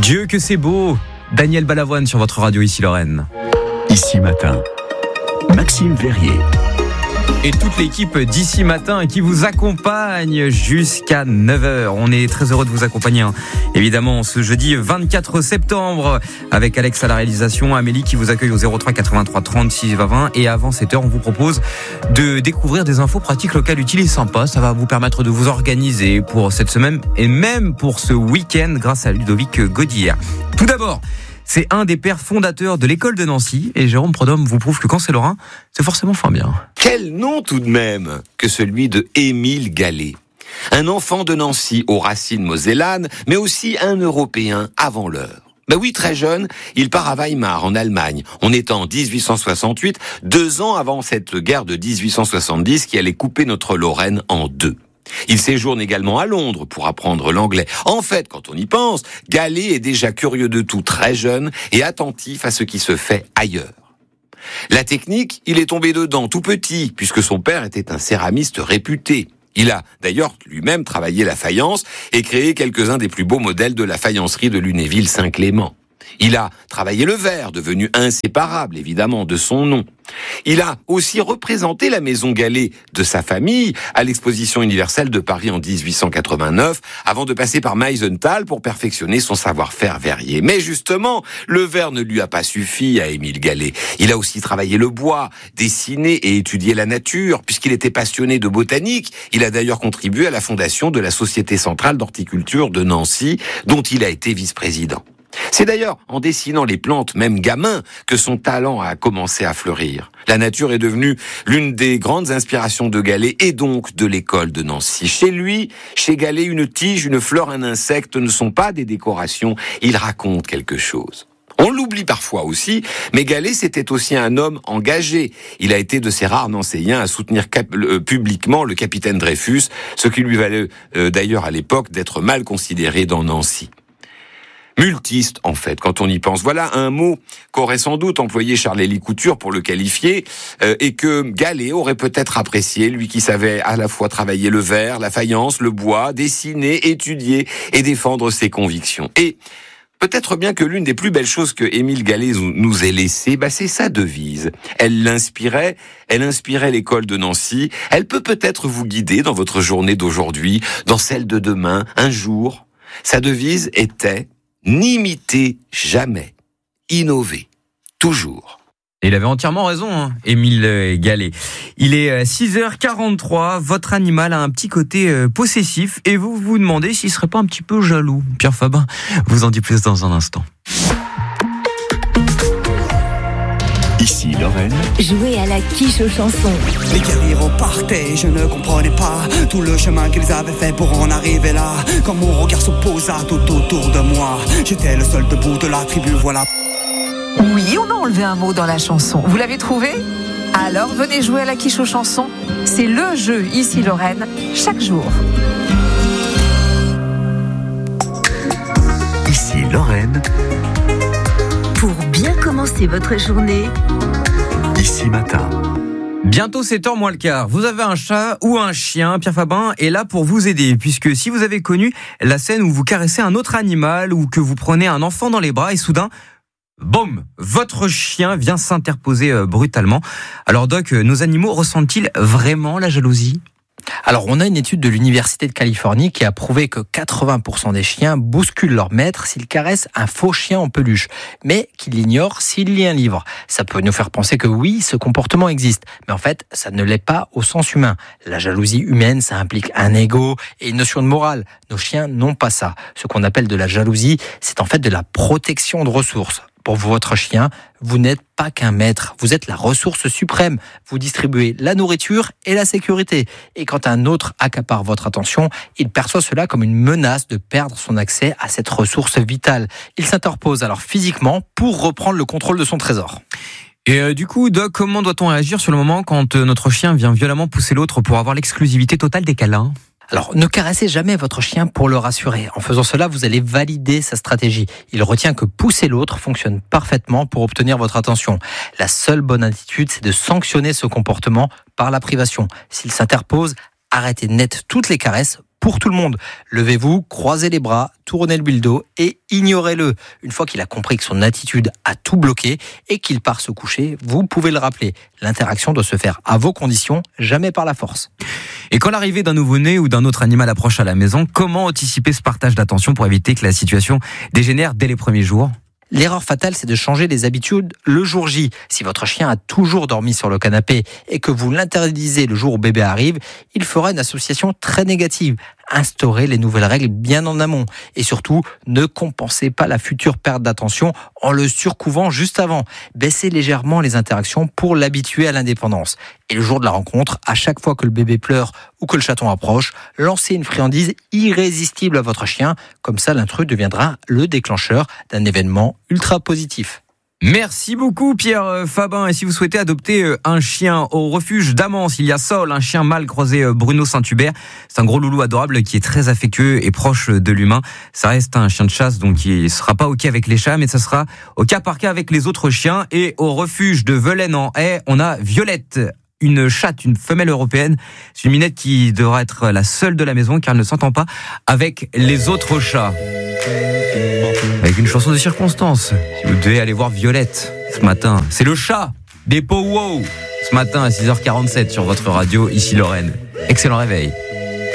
Dieu que c'est beau. Daniel Balavoine sur votre radio ici Lorraine. Ici Matin, Maxime Verrier. Et toute l'équipe d'Ici Matin qui vous accompagne jusqu'à 9h. On est très heureux de vous accompagner, évidemment, ce jeudi 24 septembre avec Alex à la réalisation, Amélie qui vous accueille au 03 83 36 20. Et avant 7h, on vous propose de découvrir des infos pratiques locales utiles et sympas. Ça va vous permettre de vous organiser pour cette semaine et même pour ce week-end grâce à Ludovic Godillère. Tout d'abord, c'est un des pères fondateurs de l'école de Nancy et Jérôme Prodhomme vous prouve que quand c'est lorrain, c'est forcément fin bien. Quel nom tout de même que celui de Émile Gallé. Un enfant de Nancy aux racines mosellanes, mais aussi un Européen avant l'heure. Ben oui, très jeune, il part à Weimar, en Allemagne. On est en 1868, 2 ans avant cette guerre de 1870 qui allait couper notre Lorraine en deux. Il séjourne également à Londres pour apprendre l'anglais. En fait, quand on y pense, Gallé est déjà curieux de tout, très jeune et attentif à ce qui se fait ailleurs. La technique, il est tombé dedans tout petit, puisque son père était un céramiste réputé. Il a d'ailleurs lui-même travaillé la faïence et créé quelques-uns des plus beaux modèles de la faïencerie de Lunéville-Saint-Clément. Il a travaillé le verre, devenu inséparable, évidemment, de son nom. Il a aussi représenté la maison Gallé de sa famille à l'exposition universelle de Paris en 1889, avant de passer par Meisenthal pour perfectionner son savoir-faire verrier. Mais justement, le verre ne lui a pas suffi à Émile Gallé. Il a aussi travaillé le bois, dessiné et étudié la nature. Puisqu'il était passionné de botanique, il a d'ailleurs contribué à la fondation de la Société centrale d'horticulture de Nancy, dont il a été vice-président. C'est d'ailleurs en dessinant les plantes, même gamin, que son talent a commencé à fleurir. La nature est devenue l'une des grandes inspirations de Gallé et donc de l'école de Nancy. Chez lui, chez Gallé, une tige, une fleur, un insecte ne sont pas des décorations, ils racontent quelque chose. On l'oublie parfois aussi, mais Gallé, c'était aussi un homme engagé. Il a été de ces rares Nancéiens à soutenir publiquement le capitaine Dreyfus, ce qui lui valait d'ailleurs à l'époque d'être mal considéré dans Nancy. Multiste, en fait, quand on y pense. Voilà un mot qu'aurait sans doute employé Charles-Élie Couture pour le qualifier, et que Gallé aurait peut-être apprécié, lui qui savait à la fois travailler le verre, la faïence, le bois, dessiner, étudier et défendre ses convictions. Et peut-être bien que l'une des plus belles choses que Émile Gallé nous ait laissées, c'est sa devise. Elle inspirait l'école de Nancy. Elle peut peut-être vous guider dans votre journée d'aujourd'hui, dans celle de demain, un jour. Sa devise était: n'imiter jamais, innover, toujours. Et il avait entièrement raison, Émile Gallé. Il est 6h43, votre animal a un petit côté possessif et vous vous demandez s'il serait pas un petit peu jaloux. Pierre Fabin vous en dit plus dans un instant. Ici Lorraine. Jouer à la quiche aux chansons. Les guerriers repartaient, je ne comprenais pas tout le chemin qu'ils avaient fait pour en arriver là. Quand mon regard se posa tout autour de moi, j'étais le seul debout de la tribu, voilà. Oui, on a enlevé un mot dans la chanson. Vous l'avez trouvé ? Alors venez jouer à la quiche aux chansons. C'est le jeu ici Lorraine, chaque jour. Ici Lorraine. Pour bien commencer votre journée, Ici Matin. Bientôt 7h moins le quart. Vous avez un chat ou un chien, Pierre Fabin est là pour vous aider. Puisque si vous avez connu la scène où vous caressez un autre animal ou que vous prenez un enfant dans les bras et soudain, boum, votre chien vient s'interposer brutalement. Alors Doc, nos animaux ressentent-ils vraiment la jalousie ? Alors, on a une étude de l'Université de Californie qui a prouvé que 80% des chiens bousculent leur maître s'ils caressent un faux chien en peluche, mais qu'ils l'ignorent s'il lit un livre. Ça peut nous faire penser que oui, ce comportement existe, mais en fait, ça ne l'est pas au sens humain. La jalousie humaine, ça implique un ego et une notion de morale. Nos chiens n'ont pas ça. Ce qu'on appelle de la jalousie, c'est en fait de la protection de ressources. Pour votre chien, vous n'êtes pas qu'un maître, vous êtes la ressource suprême. Vous distribuez la nourriture et la sécurité. Et quand un autre accapare votre attention, il perçoit cela comme une menace de perdre son accès à cette ressource vitale. Il s'interpose alors physiquement pour reprendre le contrôle de son trésor. Et du coup, Doc, comment doit-on réagir sur le moment quand notre chien vient violemment pousser l'autre pour avoir l'exclusivité totale des câlins ? Alors, ne caressez jamais votre chien pour le rassurer. En faisant cela, vous allez valider sa stratégie. Il retient que pousser l'autre fonctionne parfaitement pour obtenir votre attention. La seule bonne attitude, c'est de sanctionner ce comportement par la privation. S'il s'interpose, arrêtez net toutes les caresses pour tout le monde. Levez-vous, croisez les bras, tournez-lui le dos et ignorez-le. Une fois qu'il a compris que son attitude a tout bloqué et qu'il part se coucher, vous pouvez le rappeler. L'interaction doit se faire à vos conditions, jamais par la force. Et quand l'arrivée d'un nouveau-né ou d'un autre animal approche à la maison, comment anticiper ce partage d'attention pour éviter que la situation dégénère dès les premiers jours ? L'erreur fatale, c'est de changer les habitudes le jour J. Si votre chien a toujours dormi sur le canapé et que vous l'interdisez le jour où bébé arrive, il fera une association très négative. Instaurez les nouvelles règles bien en amont. Et surtout, ne compensez pas la future perte d'attention en le surcouvant juste avant. Baissez légèrement les interactions pour l'habituer à l'indépendance. Et le jour de la rencontre, à chaque fois que le bébé pleure ou que le chaton approche, lancez une friandise irrésistible à votre chien. Comme ça, l'intrus deviendra le déclencheur d'un événement ultra positif. Merci beaucoup Pierre Fabin. Et si vous souhaitez adopter un chien au refuge d'Amance, il y a Sol, un chien mâle croisé Bruno Saint-Hubert. C'est un gros loulou adorable qui est très affectueux et proche de l'humain. Ça reste un chien de chasse, donc il sera pas OK avec les chats, mais ça sera au cas par cas avec les autres chiens. Et au refuge de Velaine-en-Haye, on a Violette, une chatte, une femelle européenne. C'est une minette qui devra être la seule de la maison car elle ne s'entend pas avec les autres chats. Avec une chanson de circonstance. Si vous devez aller voir Violette ce matin, c'est le chat des Pow Wow ce matin à 6h47 sur votre radio, ici Lorraine. Excellent réveil.